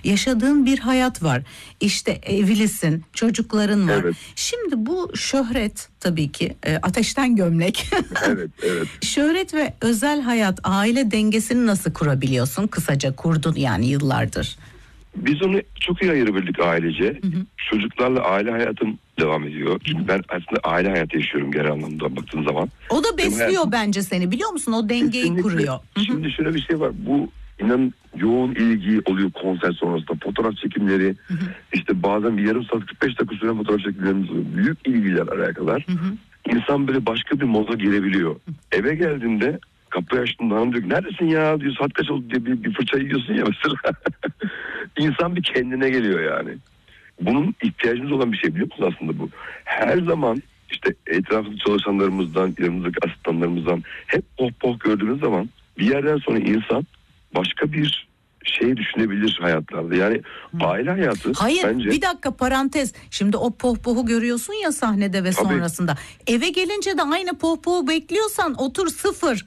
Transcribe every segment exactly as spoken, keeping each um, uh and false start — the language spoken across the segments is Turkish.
Yaşadığın bir hayat var. İşte evlisin, çocukların var. Evet. Şimdi bu şöhret tabii ki e, ateşten gömlek. Evet, evet. Şöhret ve özel hayat, aile dengesini nasıl kurabiliyorsun? Kısaca kurdun yani yıllardır. Biz onu çok iyi ayırabildik ailece. Hı hı. Çocuklarla aile hayatım devam ediyor. Çünkü hı hı. ben aslında aile hayatı yaşıyorum genel anlamda baktığın zaman. O da besliyor hayatım, bence seni, biliyor musun? O dengeyi kesinlikle kuruyor. Hı hı. Şimdi şöyle bir şey var. Bu inan yoğun ilgi oluyor konser sonrasında. Fotoğraf çekimleri, hı hı. işte bazen bir yarım saat kırk beş dakika süren fotoğraf çekimlerimiz oluyor. Büyük ilgiler, alakalar. Hı hı. İnsan böyle başka bir moda girebiliyor. Hı. Eve geldiğinde kapıyı açtığında hanım diyor ki neredesin ya diyor, saat kaç oldu diye bir, bir fırça yiyorsun ya mesela. İnsan bir kendine geliyor yani. Bunun ihtiyacımız olan bir şey, biliyor musun aslında bu? Her zaman işte etrafında çalışanlarımızdan, yanımızdaki asistanlarımızdan hep poh poh gördüğünüz zaman bir yerden sonra insan başka bir şey düşünebilir hayatlarda. Yani hmm. aile hayatı Hayır, bence... bir dakika parantez. Şimdi o pohpohu görüyorsun ya sahnede ve tabii. sonrasında. Eve gelince de aynı pohpohu bekliyorsan otur sıfır.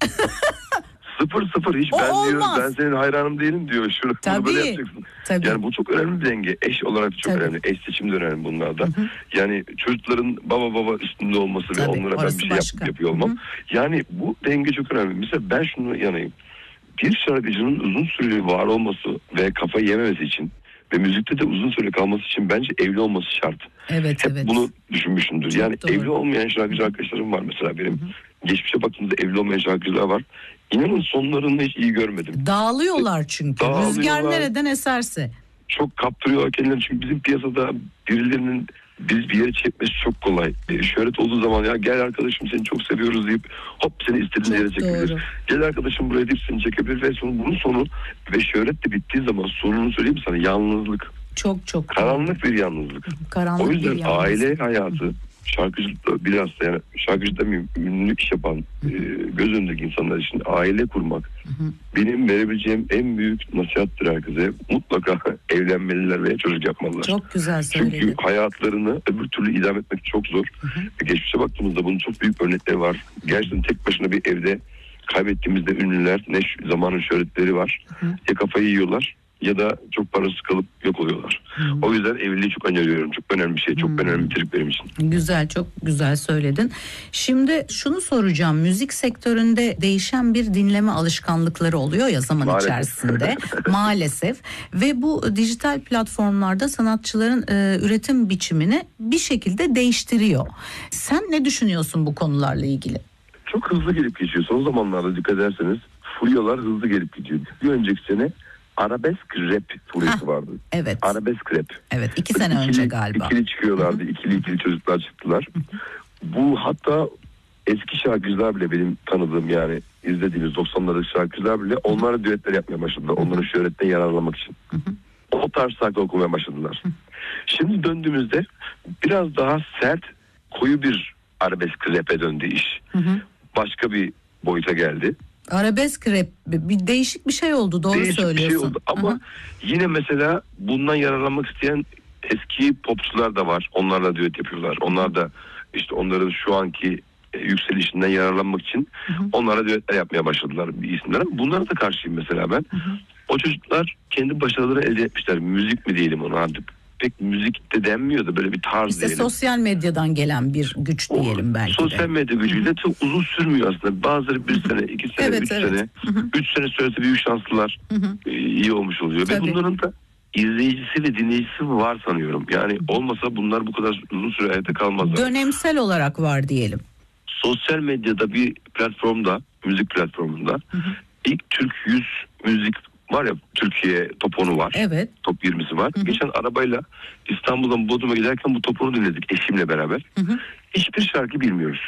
Sıfır sıfır hiç o ben olmaz. diyor, ben senin hayranım değilim diyor. Şunu tabii, bunu böyle yapacaksın. Tabii. Yani bu çok önemli bir denge. Eş olarak da çok tabii. önemli. Eş seçimi de önemli bunlarda. Hı hı. Yani çocukların baba baba üstünde olması tabii, ve onlara ben bir şey yap, yapıyor olmam. Hı hı. Yani bu denge çok önemli. Mesela ben şunu yanayım. Bir şarkıcının uzun süreli var olması ve kafayı yememesi için ve müzikte de uzun süre kalması için bence evli olması şart. Evet, Hep evet. bunu düşünmüşümdür. Çok yani doğru. Evli olmayan şarkıcı arkadaşlarım var mesela benim. Hı hı. Geçmişe baktığımızda evli olmayan şarkıcılar var. İnanın sonlarını hiç iyi görmedim. Dağılıyorlar çünkü. Dağılıyorlar. Rüzgar nereden eserse. Çok kaptırıyorlar kendilerini. Çünkü bizim piyasada birilerinin biz bir yere çekmesi çok kolay. E, şöhret olduğu zaman ya gel arkadaşım seni çok seviyoruz deyip hop seni istediğin yere çekebilir. Doğru. Gel arkadaşım buraya deyip seni çekebilir ve sonra bunun sonu ve şöhret de bittiği zaman sonunu söyleyeyim sana, yalnızlık. Çok çok. Karanlık doğru. bir yalnızlık. Karanlık o yüzden bir yalnızlık. Aile hayatı, şarkıcılıkta biraz da yani şarkıcı demeyeyim, ünlü iş yapan e, göz önündeki insanlar için aile kurmak hı hı. benim verebileceğim en büyük nasihattır herkese. Mutlaka evlenmeliler veya çocuk yapmalılar. Çok güzel söyledin. Çünkü hayatlarını öbür türlü idame etmek çok zor. Hı hı. Geçmişe baktığımızda bunun çok büyük örnekleri var. Gerçekten tek başına bir evde kaybettiğimizde ünlüler, ne zamanın şöhretleri var. Hı hı. Ya kafayı yiyorlar ya da çok parası kalıp yok oluyorlar. Hmm. O yüzden evliliği çok öneriyorum. Çok önemli bir şey. Çok hmm. önemli bir trik benim için. Güzel, çok güzel söyledin. Şimdi şunu soracağım. Müzik sektöründe değişen bir dinleme alışkanlıkları oluyor ya zaman maalesef. içerisinde. Maalesef. Ve bu dijital platformlarda sanatçıların e, üretim biçimini bir şekilde değiştiriyor. Sen ne düşünüyorsun bu konularla ilgili? Çok hızlı gelip geçiyor. Son zamanlarda dikkat ederseniz furyalar hızlı gelip gidiyor. Bir önceki sene arabesk rap furyası vardı. Evet. Arabesk rap. Evet, iki sene ikili, önce galiba. İkili çıkıyorlardı. Hı-hı. İkili ikili çocuklar çıktılar. Hı-hı. Bu hatta eski şarkıcılar bile, benim tanıdığım yani izlediğimiz doksanlardaki şarkıcılar bile onlara düetler yapmaya başladılar. Hı-hı. Onların şöhretten yararlanmak için. Hı-hı. O tarz şarkı okumaya başladılar. Hı-hı. Şimdi döndüğümüzde biraz daha sert, koyu bir arabesk rap'e döndü iş. Hı-hı. Başka bir boyuta geldi. Arabesk rap bir değişik bir şey oldu, doğru değişik söylüyorsun. Bir şey oldu. Ama Aha. yine mesela bundan yararlanmak isteyen eski popçular da var. Onlarla düet yapıyorlar. Onlar da işte onların şu anki e, yükselişinden yararlanmak için Hı-hı. onlara düetler yapmaya başladılar bir isimler. Bunlara da karşıyım mesela ben. Hı-hı. O çocuklar kendi başarıları elde etmişler. Müzik mi diyelim ona artık. Pek müzik de denmiyor da böyle bir tarz işte diyelim. Sosyal medyadan gelen bir güç diyelim o, belki sosyal de. medya gücüyle çok uzun sürmüyor aslında. Bazıları bir sene, iki sene, evet, üç evet. sene. Hı-hı. Üç sene süresi büyük şanslılar Hı-hı. iyi olmuş oluyor. Tabii. Ve bunların da izleyicisi ve dinleyicisi var sanıyorum. Yani Hı-hı. olmasa bunlar bu kadar uzun süre hayatta kalmazlar. Dönemsel olarak var diyelim. Sosyal medyada bir platformda, müzik platformunda Hı-hı. ilk Türk yüz müzik var ya, Türkiye top onu var. Evet. Top yirmisi var. Hı hı. Geçen arabayla İstanbul'dan Bodrum'a giderken bu top onu dinledik eşimle beraber. Hı hı. Hiçbir şarkı bilmiyoruz.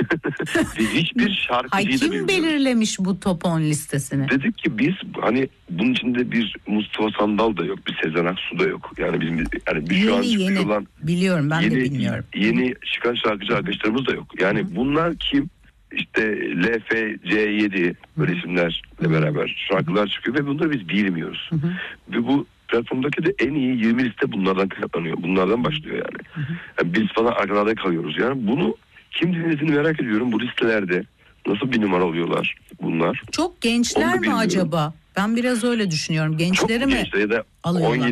Hiçbir şarkıcıyı da bilmiyoruz. Kim belirlemiş bu top on listesini? Dedik ki biz hani bunun içinde bir Mustafa Sandal da yok, bir Sezen Aksu da yok. Yani bizim yani bir yeni, şu an yeni olan biliyorum ben yeni, de bilmiyorum. Yeni Hı-hı. çıkan şarkıcı arkadaşlarımız da yok. Yani Hı-hı. bunlar kim? İşte L F C yedi böyle Hı-hı. isimlerle Hı-hı. beraber şarkılar çıkıyor ve bunları biz bilmiyoruz. Hı-hı. Ve bu platformdaki de en iyi yirmi liste bunlardan kaynaklanıyor. Bunlardan başlıyor yani. yani biz falan arkalarda kalıyoruz. Yani bunu kim dinlediğini merak ediyorum. Bu listelerde nasıl bir numara oluyorlar bunlar? Çok gençler mi acaba? Ben biraz öyle düşünüyorum. Gençleri Çok mi gençler ya da alıyorlar?